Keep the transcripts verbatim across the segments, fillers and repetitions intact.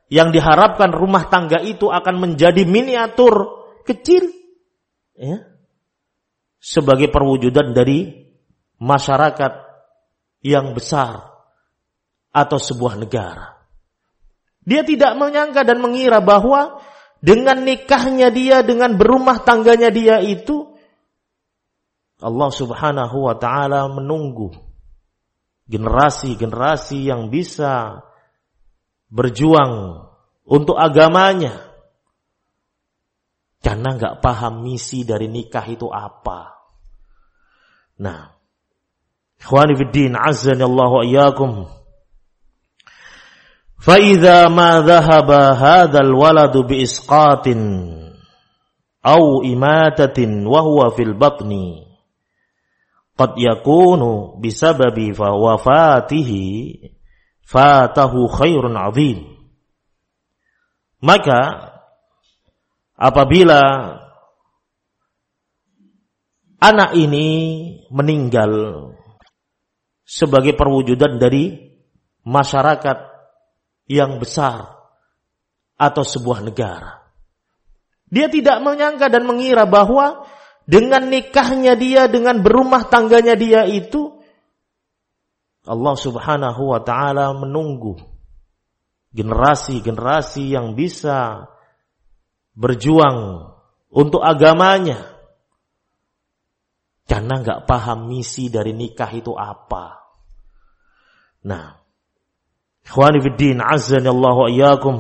yang diharapkan rumah tangga itu akan menjadi miniatur kecil, ya, sebagai perwujudan dari masyarakat yang besar atau sebuah negara. Dia tidak menyangka dan mengira bahwa dengan nikahnya dia, dengan berumah tangganya dia itu, Allah Subhanahu wa ta'ala menunggu generasi-generasi yang bisa berjuang untuk agamanya, karena nggak paham misi dari nikah itu apa. Nah, ikhwani fiddin, azzani Allah wa iyyakum. Fa idza ma dhahaba hadzal waladu bi isqatin aw imatatin wa huwa fil batni qad yakunu bisababi wafatihi fatahu khairun azim. Maka apabila anak ini meninggal sebagai perwujudan dari masyarakat yang besar atau sebuah negara, dia tidak menyangka dan mengira bahwa dengan nikahnya dia, dengan berumah tangganya dia itu, Allah Subhanahu wa ta'ala menunggu generasi-generasi yang bisa berjuang untuk agamanya, karena nggak paham misi dari nikah itu apa. Nah, ikhwani fiddin, azzani Allah wa iyyakum.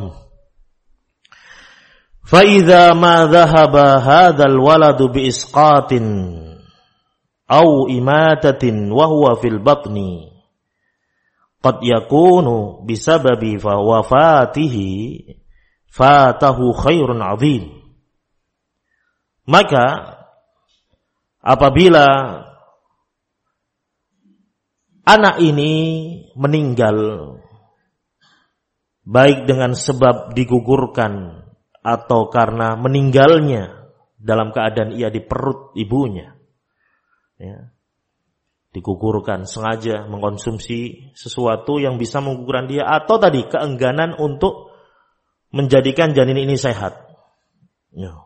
Fa idza ma dhahaba hadzal waladu bi isqatin aw imatatin wa huwa fil batni qad yakunu bisababi wafatihi fatahu khairun azim. Maka apabila anak ini meninggal baik dengan sebab digugurkan atau karena meninggalnya dalam keadaan ia di perut ibunya, ya, digugurkan, sengaja mengkonsumsi sesuatu yang bisa menggugurkan dia, atau tadi keengganan untuk menjadikan janin ini sehat, ya.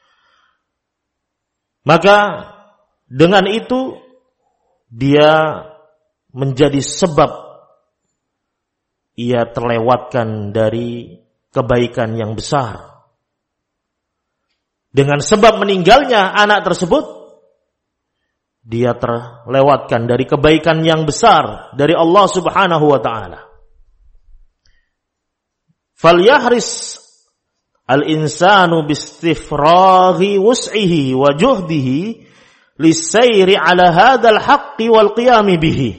Maka dengan itu dia menjadi sebab ia terlewatkan dari kebaikan yang besar. Dengan sebab meninggalnya anak tersebut, dia terlewatkan dari kebaikan yang besar dari Allah Subhanahu wa ta'ala. Falyahris al-insanu bistifraghi wus'ihi wa juhdihi lisayri ala hadzal haqqi wal qiyami bihi.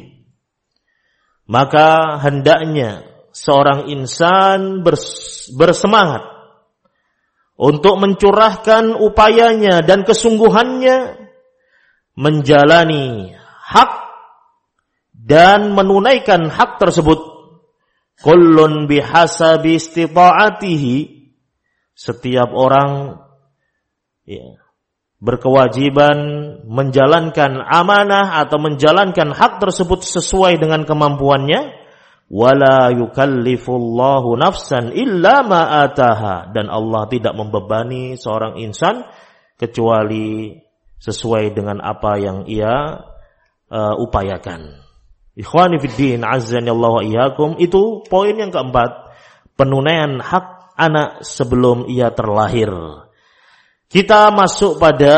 Maka hendaknya seorang insan bersemangat untuk mencurahkan upayanya dan kesungguhannya menjalani hak dan menunaikan hak tersebut. Kullun bihasabi istita'atihi, setiap orang, ya, berkewajiban menjalankan amanah atau menjalankan hak tersebut sesuai dengan kemampuannya. Wala yukallifullahu nafsan illa ma ataha, dan Allah tidak membebani seorang insan kecuali sesuai dengan apa yang ia uh, upayakan. Ikhwani fiddin, azzani Allah wa iyyakum. Itu poin yang keempat, penunaian hak anak sebelum ia terlahir. Kita masuk pada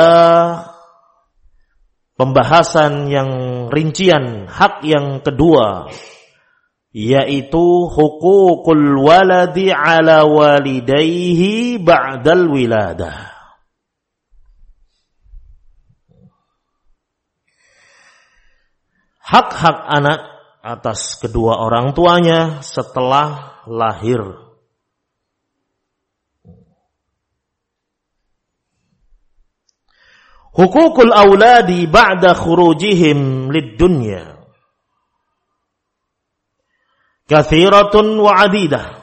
pembahasan yang rincian hak yang kedua, yaitu hukukul waladi ala walidayhi ba'dal wiladah. Hak-hak anak atas kedua orang tuanya setelah lahir. Hukukul auladi ba'da khurujihim lid-dunya kathiratun wa adidah.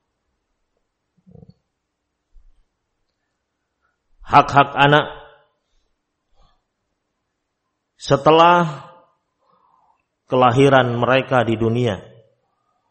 Hak-hak anak setelah kelahiran mereka di dunia